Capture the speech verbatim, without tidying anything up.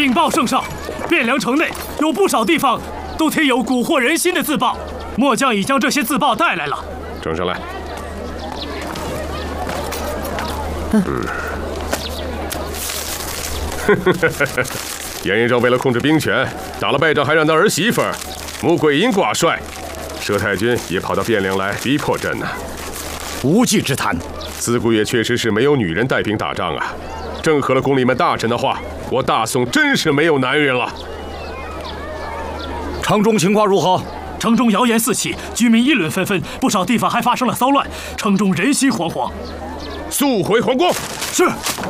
禀报圣上，汴梁城内有不少地方都贴有蛊惑人心的自报，末将已将这些自报带来了。 呈上来。嗯。严延昭为了控制兵权，打了败仗还让他儿媳妇穆桂英挂帅，佘太君也跑到汴梁来逼迫朕呢。 无稽之谈。 自古也确实是没有女人带兵打仗啊。正合了宫里面大臣的话，我大宋真是没有男人了。 城中情况如何？ 城中谣言四起，居民议论纷纷，不少地方还发生了骚乱，城中人心惶惶。 速回皇宫。 是。